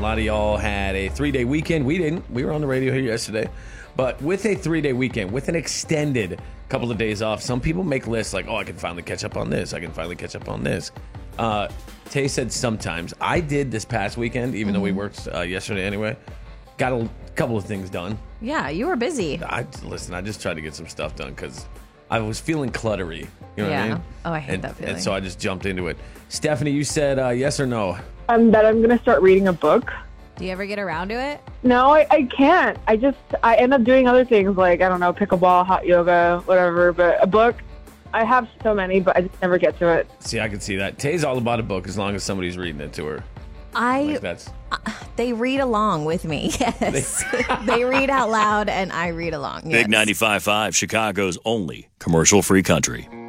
lot of y'all had a 3-day weekend. We didn't. We were on the radio here yesterday. But with a 3-day weekend, with an extended couple of days off, some people make lists like, oh, I can finally catch up on this. I can finally catch up on this. Tay said sometimes. I did this past weekend, even though we worked yesterday anyway. Got a couple of things done. Yeah, you were busy. I just tried to get some stuff done because I was feeling cluttery. You know what I mean? Oh, I hate that feeling. And so I just jumped into it. Stephanie, you said yes or no? That I'm going to start reading a book. Do you ever get around to it? No, I can't. I end up doing other things like, I don't know, pickleball, hot yoga, whatever. But a book, I have so many, but I just never get to it. See, I can see that. Tay's all about a book as long as somebody's reading it to her. They read along with me, yes. They read out loud, and I read along, yes. Big 95.5, Chicago's only commercial-free country.